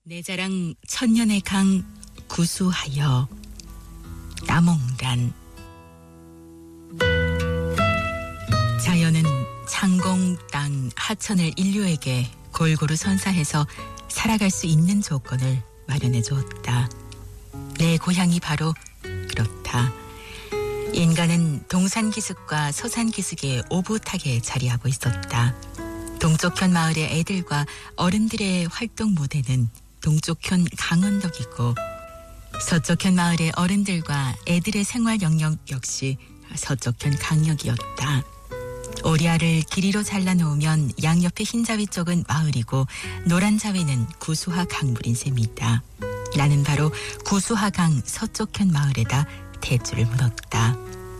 내 자랑 천년의 강 구수하여 나몽란. 자연은 창공 땅 하천을 인류에게 골고루 선사해서 살아갈 수 있는 조건을 마련해 주었다. 내 고향이 바로 그렇다. 인간은 동산기슭과 서산기슭에 오붓하게 자리하고 있었다. 동쪽현 마을의 애들과 어른들의 활동 무대는 동쪽현 강원덕이고, 서쪽현 마을의 어른들과 애들의 생활 영역 역시 서쪽현 강역이었다. 오리알을 길이로 잘라놓으면 양옆의 흰 자위 쪽은 마을이고 노란 자위는 구수하 강물인 셈이다. 나는 바로 구수하 강 서쪽현 마을에다 대줄을 물었다.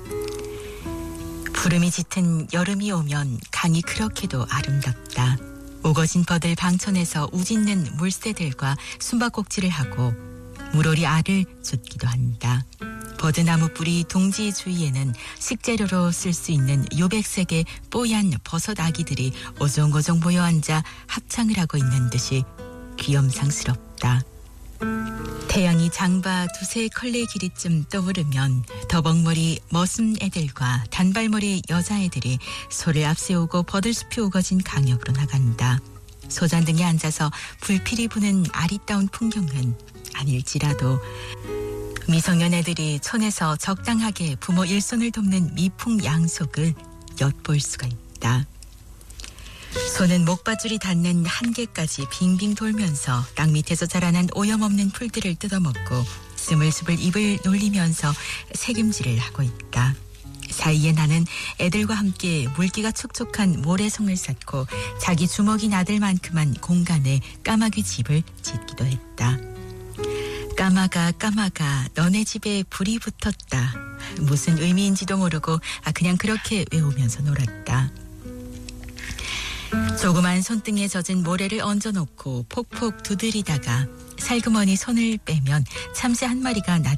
구름이 짙은 여름이 오면 강이 그렇게도 아름답다. 우거진 버들 방천에서 우짖는 물새들과 숨바꼭질을 하고 물오리 알을 줍기도 한다. 버드나무 뿌리 동지 주위에는 식재료로 쓸 수 있는 요백색의 뽀얀 버섯 아기들이 오종오종 모여 앉아 합창을 하고 있는 듯이 귀염상스럽다. 태양이 장바 두세 컬레 길이쯤 떠오르면 더벅머리 머슴 애들과 단발머리 여자애들이 소를 앞세우고 버들숲이 우거진 강역으로 나간다. 소잔등에 앉아서 불필이 부는 아리따운 풍경은 아닐지라도 미성년 애들이 촌에서 적당하게 부모 일손을 돕는 미풍양속을 엿볼 수가 있다. 소는 목밧줄이 닿는 한계까지 빙빙 돌면서 땅 밑에서 자라난 오염없는 풀들을 뜯어먹고 스물스물 입을 놀리면서 새김질을 하고 있다. 사이에 나는 애들과 함께 물기가 촉촉한 모래성을 쌓고 자기 주먹이 나들 만큼만 공간에 까마귀 집을 짓기도 했다. 까마가 너네 집에 불이 붙었다. 무슨 의미인지도 모르고 그냥 그렇게 외우면서 놀았다. 조그만 손등에 젖은 모래를 얹어놓고 폭폭 두드리다가 살그머니 손을 빼면 참새 한 마리가